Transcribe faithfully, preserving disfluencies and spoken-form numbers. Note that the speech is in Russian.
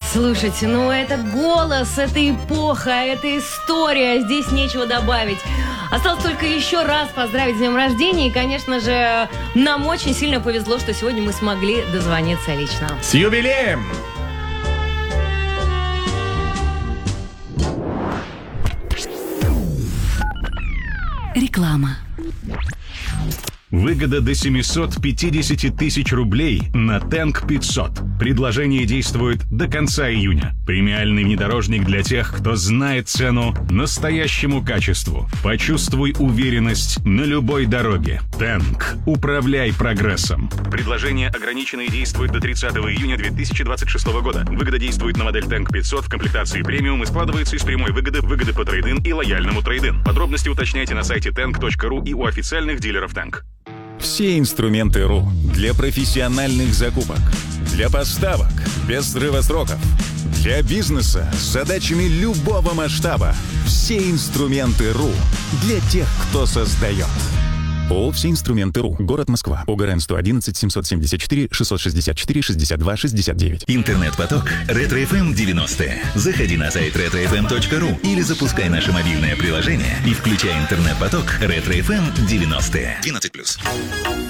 Слушайте, ну это голос, это эпоха, это история, здесь нечего добавить. Осталось только еще раз поздравить с днем рождения. И, конечно же, нам очень сильно повезло, что сегодня мы смогли дозвониться лично. С юбилеем! Реклама. Выгода до семьсот пятьдесят тысяч рублей на Тэнк пятьсот. Предложение действует до конца июня. Премиальный внедорожник для тех, кто знает цену настоящему качеству. Почувствуй уверенность на любой дороге. Тэнк. Управляй прогрессом. Предложение ограничено и действует до тридцатого июня две тысячи двадцать шестого года. Выгода действует на модель Тэнк пятьсот в комплектации премиум и складывается из прямой выгоды, выгоды по трейд-ин и лояльному трейд-ин. Подробности уточняйте на сайте тэнк точка ру и у официальных дилеров Тэнк. Все инструменты РУ для профессиональных закупок, для поставок без срыва сроков, для бизнеса с задачами любого масштаба. Все инструменты РУ для тех, кто создает. ООО «Все инструменты РУ». Город Москва. ОГРН сто одиннадцать семьсот семьдесят четыре шестьсот шестьдесят четыре шестьдесят два шестьдесят девять. Интернет-поток Ретро-эф эм девяносто. Заходи на сайт ретро эф эм точка ру или запускай наше мобильное приложение и включай интернет-поток Ретро-эф эм девяносто. двенадцать плюс.